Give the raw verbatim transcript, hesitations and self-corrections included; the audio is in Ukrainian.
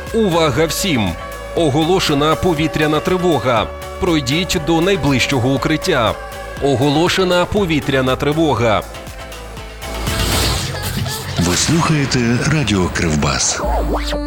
Увага всім! Оголошена повітряна тривога. Пройдіть до найближчого укриття. Оголошена повітряна тривога. Ви слухаєте Радіо Кривбас.